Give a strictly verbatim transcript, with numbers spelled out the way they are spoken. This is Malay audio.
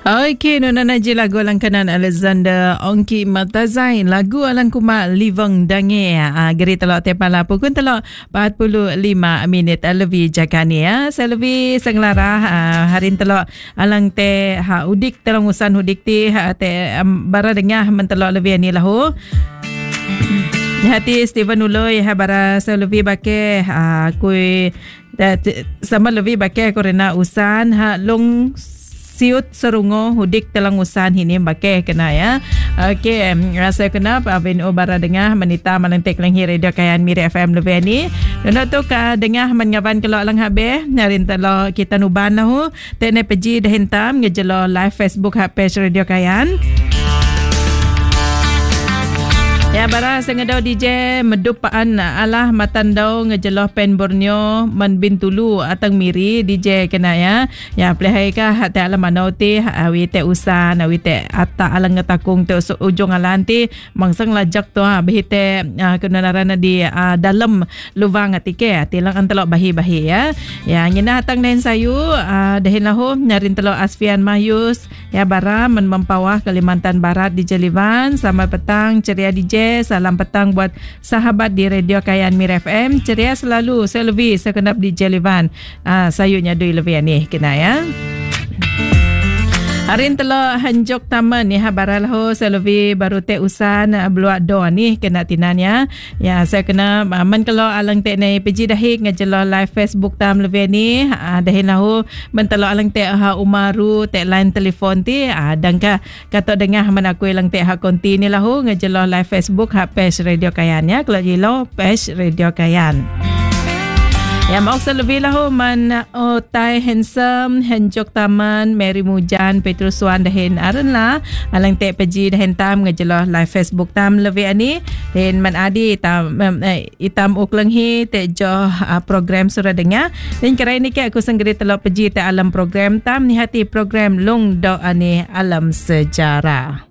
Okey, nona naji lagu alang kanan Alexander Ongki Matazain, lagu alang kuma livang dange ah geri telok tepala pukun telok empat puluh lima minit lebih jakani ya. Saya lebih senglara ah, hari telok alang te ha udik telong usan udik ti ha, te um, bara dengah mentelok lebih ni lahu. Hati Steven Uloy ha bara saya lebih bake ah kui sama lebih bake korena usan ha long siut serungo hudik telang usan hini bake kena ya. Okey, rasa kena Abin Obara dengah menita malentek lenghi radio kayan Miri F M lebih ni. Dan tu ka dengah mengaban kelok lang habe narin telo kita nuban lahu tene peji dehentam ngejelo live Facebook ha page radio kayan. Ya bara sengedau D J medupaan alah matandau ngejeloh pen Borneo man Bintulu atang Miri D J kena ya. Ya plehai ka te alam manau ti awi te usan awi te ata alang ngetakung te ujung alanti mangsang lajak tu ha behite kenarana di uh, dalam lubang atike tilang antelok bahi-bahi ya. Ya ngina hatang den sayu uh, dehin lahu nyarin telok Asfian Mahyus ya bara men mempawah Kalimantan Barat di Jelivan. Selamat petang ceria D J. Salam petang buat sahabat di Radio Kayan Mir F M. Ceria selalu. Saya lebih sekenap di Jelivan. Ah, sayunya dui lebih ni kena ya. Harin telok hanjok taman ni habaral ho selebi baru te usan beluak do ni kena tinanya. Ya saya kena man kalau alang te nei peji dahi ngejelo live Facebook tam lebih ni ah dahin lahu mentelo alang te ha umaru te line telefon ti ah dangka kata dengah man aku alang te ha konti ni lahu ngejelo live Facebook ha page Radio Kayan ya. Kalau jelo page Radio Kayan. Ya mauk selebih lahu man Otai Handsome Henjok Taman Mary Mujan Petrus Swan dahin aran la alang te peji dahin tam ngejeloh live Facebook tam lebih ani dahin man adi tam eh, itam uklenghi te joh uh, program surah dengar dan kira ini ke aku senggeri telok peji te alam program tam ni hati program long do ani alam sejarah.